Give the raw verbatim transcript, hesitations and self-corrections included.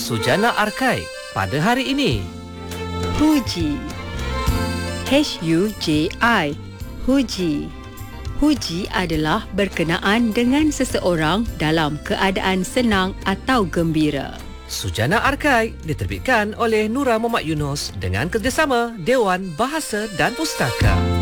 Sujana Arkai pada hari ini. Huji. H U J I. Huji. Huji adalah berkenaan dengan seseorang dalam keadaan senang atau gembira. Sujana Arkai diterbitkan oleh Nura Muhammad Yunus dengan kerjasama Dewan Bahasa dan Pustaka.